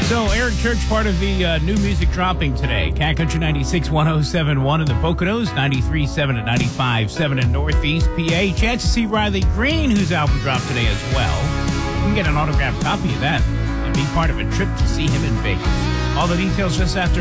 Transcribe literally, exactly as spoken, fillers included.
So, Eric Church, part of the uh, new music dropping today. Cat Country ninety-six point one oh seven point one in the Poconos, ninety-three point seven and ninety-five point seven in Northeast P A. Chance to see Riley Green, whose album dropped today as well. You can get an autographed copy of that and be part of a trip to see him in Vegas. All the details just after